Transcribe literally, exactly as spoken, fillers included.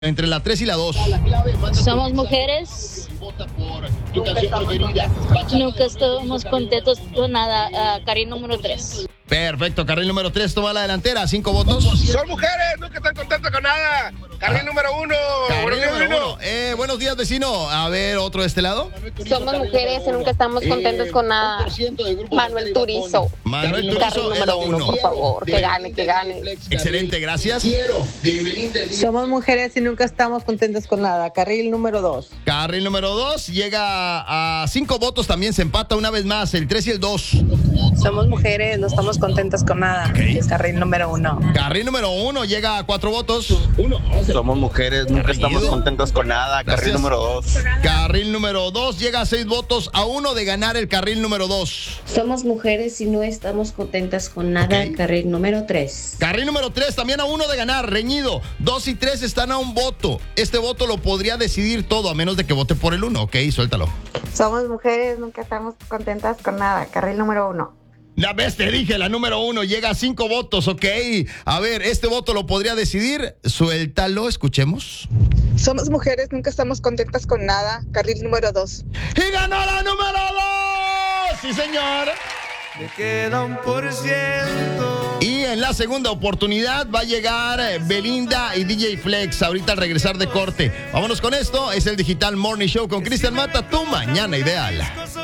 Entre la tres y la dos. Somos mujeres. Nunca estamos contentos con nada. Uh, carril número tres. Perfecto, carril número tres toma la delantera, cinco votos. Son mujeres, nunca están contentas con nada. Carril ah. número uno. Carril buenos días, número uno. Eh, buenos días, vecino. A ver, otro de este lado. Somos mujeres y nunca estamos contentos eh, con nada. Manuel Turizo. Manuel Turizo. Carril número uno, uno, por favor. Que gane, que gane. Excelente, gracias. Somos mujeres y nunca estamos contentos con nada. Carril número dos. Carril número dos llega a cinco votos, también se empata una vez más, el tres y el dos. Somos mujeres, no estamos contentas con nada. Okay. Carril número uno. Carril número uno llega a cuatro votos. Uno. Somos mujeres, nunca Reñido. estamos contentas con nada. Gracias. Carril número dos. Carril número dos llega a seis votos, a uno de ganar el carril número dos. Somos mujeres y no estamos contentas con nada. Okay. Carril número tres. Carril número tres también a uno de ganar, reñido. Dos y tres están a un voto. Este voto lo podría decidir todo, a menos de que vote por el uno. Ok, suéltalo. Somos mujeres, nunca estamos contentas con nada. Carril número uno. La vez te dije, la número uno llega a cinco votos, ok. A ver, este voto lo podría decidir. Suéltalo, escuchemos. Somos mujeres, nunca estamos contentas con nada. Carril número dos. ¡Y ganó la número dos! ¡Sí, señor! Me queda un por ciento. Y en la segunda oportunidad va a llegar Belinda y D J Flex ahorita al regresar de corte. Vámonos con esto. Es el Digital Morning Show con Cristian Mata, tu mañana ideal.